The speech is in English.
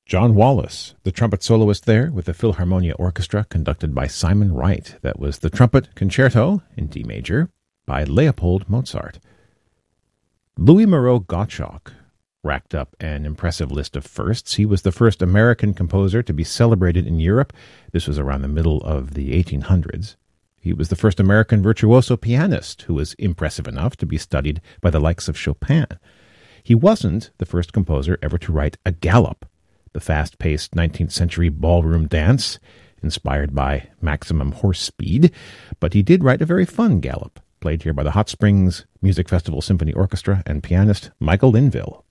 John Wallace, the trumpet soloist there with the Philharmonia Orchestra conducted by Simon Wright. That was the Trumpet Concerto in D major by Leopold Mozart. Louis Moreau Gottschalk racked up an impressive list of firsts. He was the first American composer to be celebrated in Europe. This was around the middle of the 1800s. He was the first American virtuoso pianist who was impressive enough to be studied by the likes of Chopin. He wasn't the first composer ever to write a galop, the fast-paced 19th century ballroom dance inspired by maximum horse speed, but he did write a very fun galop, played here by the Hot Springs Music Festival Symphony Orchestra and pianist Michael Linville.